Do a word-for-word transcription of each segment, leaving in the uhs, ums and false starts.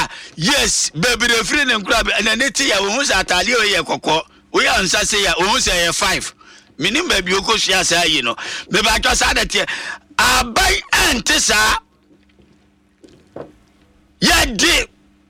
yes baby the free and grab and then it ya we hu atale o ye kokko we ansa say ya we hu say ya five minim baby o ko hia say yi no me ba twa sa that abai antisa ya di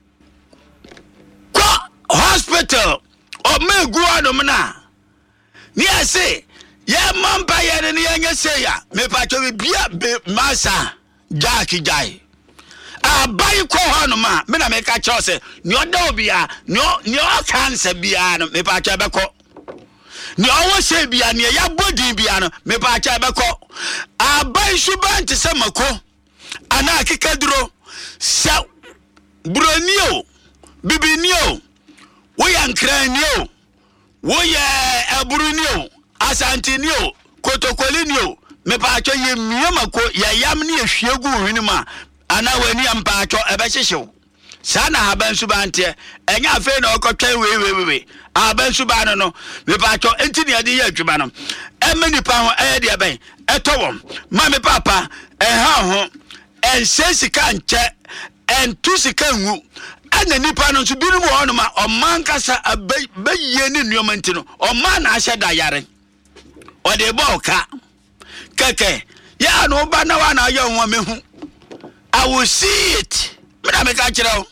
ko hospital o me gu anum na ni ase ya mamba ya ne ya say ya me pa twa bia masa jack jai abai ko hanuma me na me ka cho se ni oda obia ni ni o cancer bia no me pa cha be ko ni owo se bia ni ya body bia no me pa cha be ko abai shuban te se mako ana akikaduro sa bronio bibinio wo yankranio wo ye aburunio asantinio kotokolinio me pa cha ye miamako ya yam ni ehwiegu hwinima ana wani ampacho ebehihyew sana haban subante enya afi na okotwen we we we aban subano no me pacho enti ne ade ye adwuma no emani pa ho e de ben etowom ma me papa eha ho ensesika nche entu sika nwu ana nipa no so binu wo no ma oman kasa abaye ni nuoma nti no oman na ahye da yare ode boka keke ya no ba na wa na ayo ho mehu I will see it. Me na me ka kire o.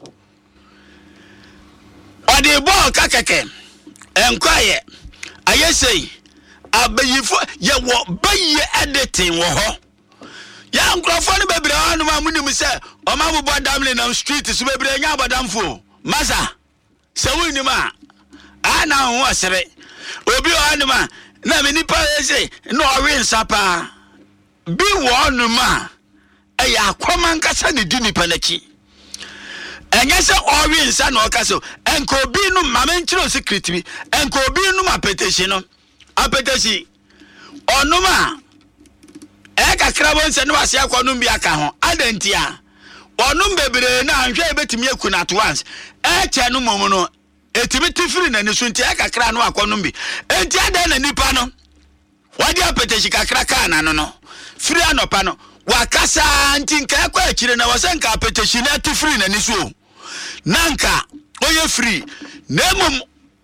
Ode bo kakeke. Enkwaye. Ayesei. Abayifo ye wo baye editing wo ho. Ya nkrofo ne bebre anu ma munim se o ma bo damle na street so bebre nya abadamfo. Masa. Se woni ma. Ana ho asere. Obi o anu ma na me nipa ese no ori nsapa. Bi wo anu ma. Eya akoma nkasa ne di nipa nachi enye se ori nsa na okaso enko obi nu mama nchiro secret bi enko obi nu apetition no apetition onuma e kakra bon se no ase akwonu bi aka ho adantia onum bebere na anhwe ebetimi akuna at once e che no momo no etimi tifiri na ne so ntia e kakra no akwonu bi enti adan na nipa no wadi apetition kakra ka na no no firi anopa no wakasa ntinka kwa akire na wasanka apetition na tifiri na niso nanka oye free nemum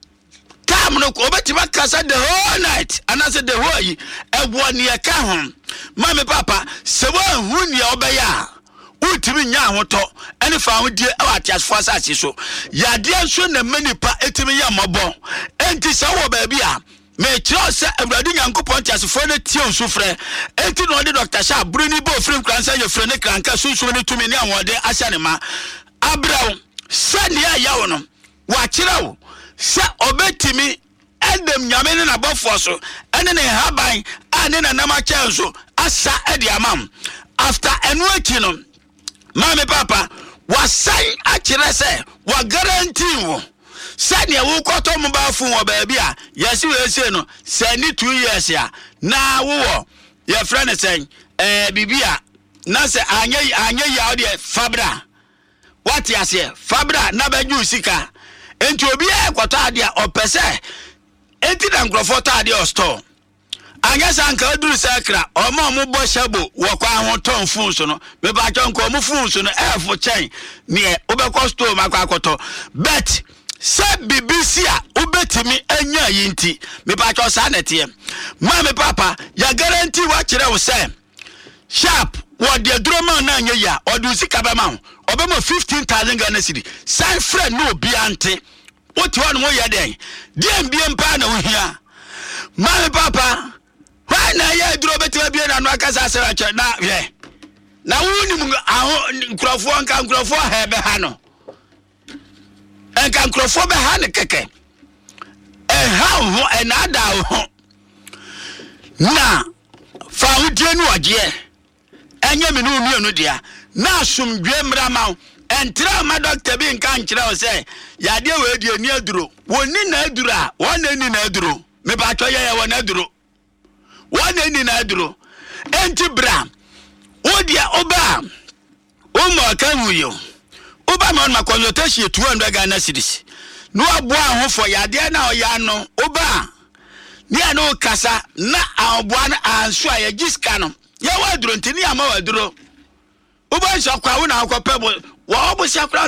tam no ko betima kasa the whole night anase the whole yi egwo ne ka ho mama papa sebo hu ne obeya utimi nya ahoto ene fa ho die awatiasfo asase so yade nso na manipa etimi ya mobo enti sa wo ba bia me kiro se awradu nyankopon tiasfo ne tie nsufre enti no de Doctor Sha bruni bo free kransa ye free ne kranka sunsun ne tumi ne awode asha ne ma abraw sani ayawo no wa kirawo se obetimi edem nyame ne na bofo so ene ne haban ane na nama chenso asa edi amam after enu aki no mama papa wasan akire se wa guarantee wo sani e wo koto mo ba fun wo ba bia yesi we se no sani two years ya na wo ye friend sen eh bibia na se anye anye ya ode fabra what you say fabra na baju sika enti obi e koto ade a opese enti na nkrofo to ade o store anya sanka aduru sakra omo omo bo shabo wo kwa ho ton fun so no me ba cho nko omo fun so no e fo chen ne obekọ store makwa akoto bet se B B C a ubetimi anya yinti me ba cho sa netie ma me papa ya guarantee wa kire wo se sharp what the drama na anya ya odu sika be ma obema fifteen thousand Ghana cedi san friend no bi ante what one mo ya den dem bi empa na wo hia ma me papa why na ya duro betima bi na no akasa asera che na ye na woni mu aho nkrofo nka nkrofo ha be ha no enka nkrofo be ha ne keke e ha ho e na da ho na fa hodie no oje enye me no nu enu dia na asomdwe mra ma entra ma doctor bi nka nkire o se ya de we die ni aduro woni na aduro a wona ni na aduro me ba to ye ye wona aduro wona ni na aduro enti bra odia oba o ma kan wuyo oba ma on ma consultation two hundred Ghana cedis no aboa ho fo ya de na o ya no oba ni ano kasa na aboa na anso a ya giska no ya wa aduro ntini ama wa aduro oba nso kwa wo na akwa pebo wa obo sia kra